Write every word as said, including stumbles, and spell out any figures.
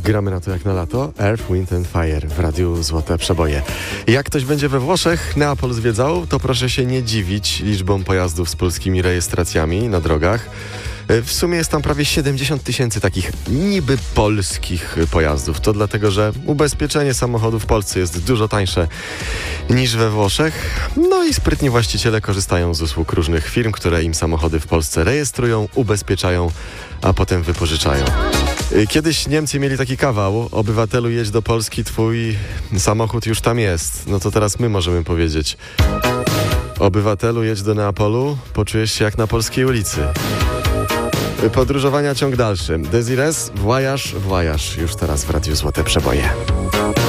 Gramy na to jak na lato. Earth, Wind and Fire w Radiu Złote Przeboje. Jak ktoś będzie we Włoszech, Neapol zwiedzał, to proszę się nie dziwić liczbą pojazdów z polskimi rejestracjami na drogach. W sumie jest tam prawie siedemdziesiąt tysięcy takich niby polskich pojazdów. To dlatego, że ubezpieczenie samochodu w Polsce jest dużo tańsze niż we Włoszech. No i sprytni właściciele korzystają z usług różnych firm, które im samochody w Polsce rejestrują, ubezpieczają, a potem wypożyczają. Kiedyś Niemcy mieli taki kawał: obywatelu, jedź do Polski, twój samochód już tam jest. No to teraz my możemy powiedzieć: obywatelu, jedź do Neapolu, poczujesz się jak na polskiej ulicy. Podróżowania ciąg dalszy. Desires, voyage, voyage. Już teraz w Radiu Złote Przeboje.